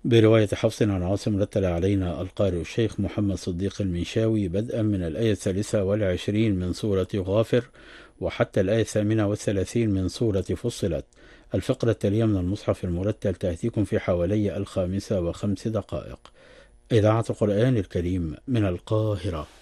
برواية حفص عن عاصم رتل علينا القارئ الشيخ محمد صديق المنشاوي بدءا من الآية 23 من سورة غافر وحتى الآية 38 من سورة فصلت. الفقرة التالية من المصحف المرتل تأتيكم في حوالي 5:05. إذاعة القرآن الكريم من القاهرة.